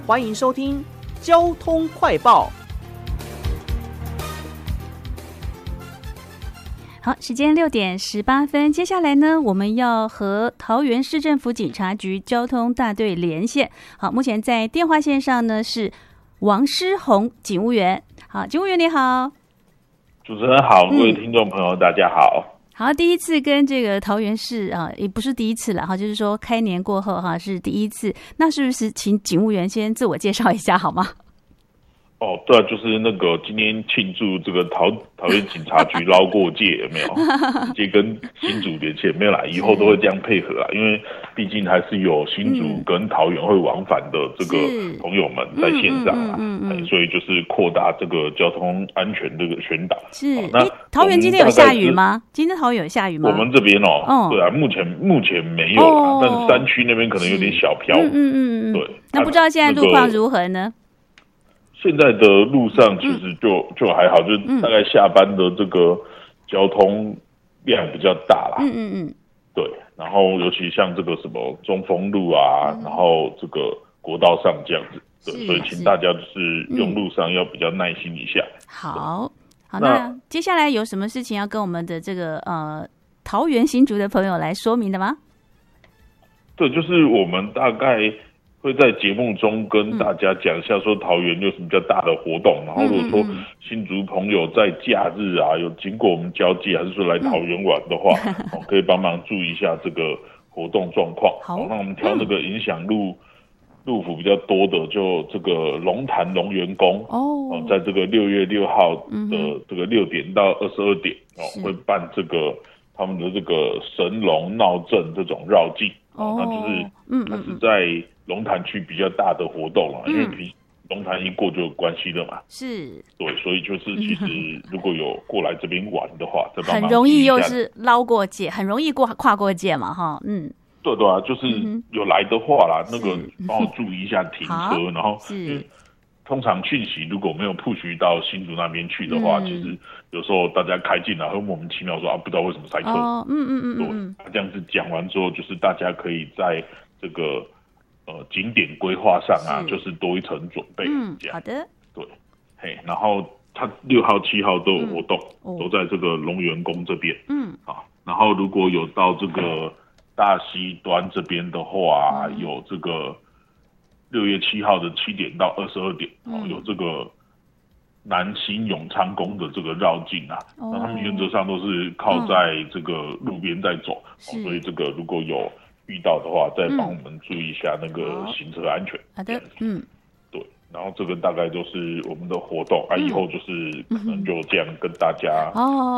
欢迎收听交通快报。 好，时间6:18，接下来呢，我们要和桃园市政府警察局交通大队连线。好，目前在电话线上呢是王诗宏警务员。好，警务员你好。 主持人好，各位听众朋友大家好。 好，第一次跟这个桃园市啊，也不是第一次了哈，就是说开年过后哈是第一次，那是不是请警务员先自我介绍一下好吗？ 哦，对啊，就是那个今天庆祝这个桃园警察局捞过界，有没有？直接跟新竹连线，没有啦，以后都会这样配合啦，因为毕竟还是有新竹跟桃园会往返的这个朋友们在线上啊，所以就是扩大这个交通安全这个宣导。 是，那桃园今天有下雨吗？今天桃园有下雨吗？ 我们这边对啊，目前没有啦，但是山区那边可能有点小飘。对， 那不知道现在路况如何呢？ 现在的路上其实就还好，就大概下班的这个交通量比较大啦。对，然后尤其像这个什么中丰路啊，然后这个国道上这样子，对，所以请大家就是用路上要比较耐心一下。 好，那接下来有什么事情要跟我们的这个桃园新竹的朋友来说明的吗？ 对，就是我们大概会在节目中跟大家讲一下，说桃园有什么比较大的活动，然后如果说新竹朋友在假日啊有经过我们交界，还是说来桃园玩的话，可以帮忙注意一下这个活动状况。好，那我们挑那个影响路幅比较多的，就这个龙潭龙园宫在这个6月6号的这个6点到22点会办这个他们的这个神龙闹阵这种绕境。那就是它是在龙潭区比较大的活动啦，因为龙潭一过就有关系了嘛。是，对，所以就是其实如果有过来这边玩的话， 很容易又是捞过界，很容易跨过界嘛，哈， 对啊，就是有来的话啦，那个帮我注意一下停车，然后通常讯息如果没有 push 到新竹那边去的话，其实有时候大家开进来会莫名其妙说不知道为什么塞车。对，这样子讲完之后，就是大家可以在这个景点规划上啊，就是多一层准备。这样。好的。对，然后他6号、7号都有活动，都在这个龙园宫这边。好，然后如果有到这个大溪端这边的话，有这个6月7号的7点到22点，有这个南新永昌宫的这个绕境啊，那他们原则上都是靠在这个路边在走，所以这个如果有遇到的话，再帮我们注意一下那个行车安全。好的，对，然后这个大概就是我们的活动以后就是可能就这样跟大家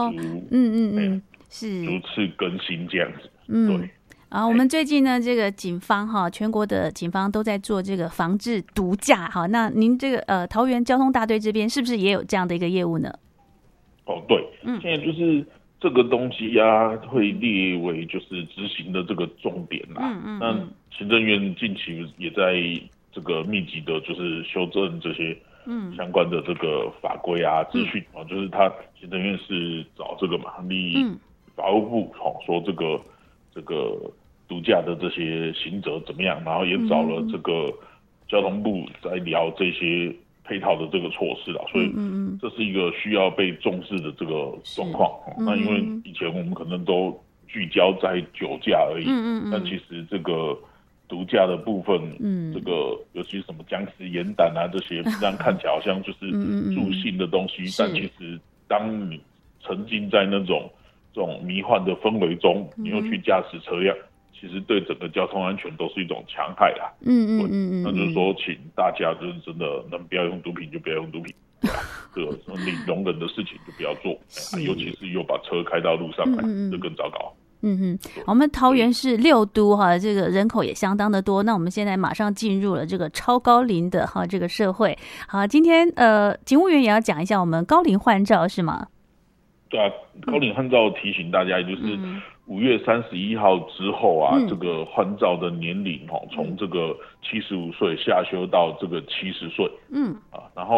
是逐次更新这样子，对。 我们最近呢，这个警方全国的警方都在做这个防治毒驾那您这个桃园交通大队这边是不是也有这样的一个业务呢？ 对，现在就是这个东西会列为就是执行的这个重点啦。那行政院近期也在这个密集的就是修正这些相关的这个法规资讯就是他行政院是找这个嘛法务部说这个毒驾的这些刑责怎么样，然后也找了这个交通部在聊这些配套的这个措施啦，所以这是一个需要被重视的这个状况。那因为以前我们可能都聚焦在酒驾而已，但其实这个毒驾的部分，这个尤其是什么僵尸烟弹这些，这样看起来好像就是助兴的东西，但其实当你沉浸在那种这种迷幻的氛围中，你又去驾驶车辆，其实对整个交通安全都是一种戕害啦。那就是说，请大家就是真的能不要用毒品就不要用毒品，这个你容忍的事情就不要做，尤其是又把车开到路上来，就更糟糕。 我们桃园市6都这个人口也相当的多，那我们现在马上进入了这个超高龄的这个社会。好，今天警务员也要讲一下我们高龄换照是吗？ 对啊，高龄换照提醒大家，也就是5月31号之后这个换照的年龄从这个75岁下修到这个70岁。然后